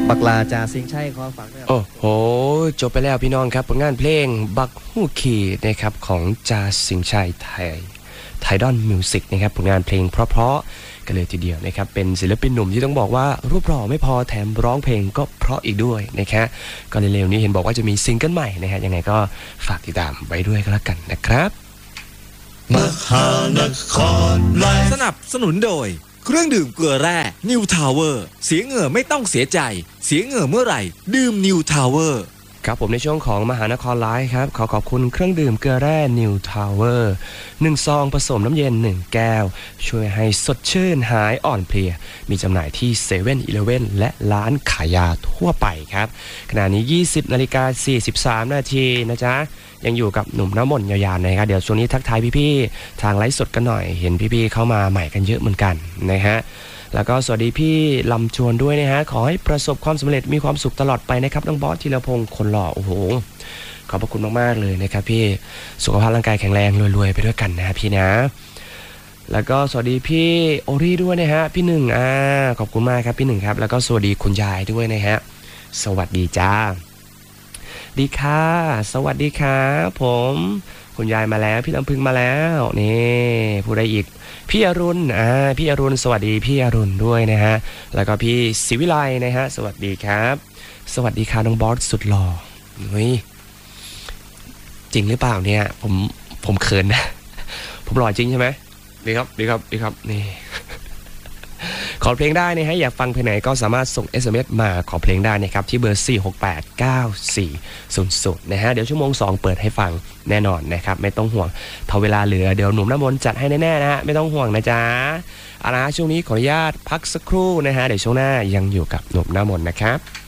บักลาจ่าสิงห์ชัยขอฟังด้วยโอ้โหจบไปแล้วพี่น้องครับผลงานเพลงบักฮู้คีนะครับของจ่าสิงห์ชัยไทดอนมิวสิกนะครับผลงานเพลงเพราะๆกันเลยทีเดียวนะครับเป็นศิลปินหนุ่มที่ต้องบอกว่ารูปหล่อไม่พอแถมร้องเพลงก็เพราะอีกด้วยนะครับก็เร็วๆนี้เห็นบอกว่าจะมีซิงเกิลใหม่นะฮะยังไงก็ฝากติดตามไว้ด้วยก็แล้วกันนะครับมหานครไลฟ์สนับสนุนโดยเครื่องดื่มเกลือแร่ New Tower เสียเหงื่อไม่ต้องเสียใจเสียเหงื่อเมื่อไหร่ดื่ม New Tower ครับผมในช่วงของมหานครไลฟ์ครับขอบคุณเครื่องดื่มเกลือแร่ New Tower 1 ซองผสมน้ำเย็น 1 แก้วช่วยให้สดชื่นหายอ่อนเพลียมีจำหน่ายที่7 e เ e ่ e อและร้านขายยาทั่วไปครับขณะนี้ 20:43 นาทีนะจ๊ะยังอยู่กับหนุ่มน้ำมนต์ยาวๆนะครับเดี๋ยวช่วงนี้ทักทายพี่ๆทางไลฟ์สดกันหน่อยเห็นพี่ๆเข้ามาใหม่กันเยอะเหมือนกันนะฮะแล้วก็สวัสดีพี่ลำชวนด้วยนะฮะขอให้ประสบความสำเร็จมีความสุขตลอดไปนะครับน้องบอสธีรพงศ์คนหล่อโอ้โหขอบพระคุณมากๆเลยนะครับพี่สุขภาพร่างกายแข็งแรงรวยๆไปด้วยกันนะพี่นะแล้วก็สวัสดีพี่โอรี่ด้วยนะฮะพี่หนึ่งขอบคุณมากครับพี่หนึ่งครับแล้วก็สวัสดีคุณยายด้วยนะฮะสวัสดีจ้าดีค่ะสวัสดีครับผมคุณยายมาแล้วพี่ลำพึงมาแล้วนี่ผู้ใดอีกพี่อรุณพี่อรุณสวัสดีพี่อรุณด้วยนะฮะแล้วก็พี่ศิวิไลนะฮะสวัสดีครับสวัสดีค่ะน้องบอสสุดหล่อเฮ้ยจริงหรือเปล่าเนี่ยผมเขินนะผมหล่อจริงใช่ไหมดีครับนี่ขอเพลงได้นะฮะอยากฟังเพลงไหนก็สามารถส่ง SMS มาขอเพลงได้นะครับที่เบอร์ 4689400 นะฮะเดี๋ยวชั่วโมง 2 เปิดให้ฟังแน่นอนนะครับไม่ต้องห่วงพอเวลาเหลือเดี๋ยวหนุ่มน้ำมนต์จัดให้แน่ๆนะฮะไม่ต้องห่วงนะจ๊ะเอาละช่วงนี้ขออนุญาตพักสักครู่นะฮะเดี๋ยวช่วงหน้ายังอยู่กับหนุ่มน้ำมนต์นะครับ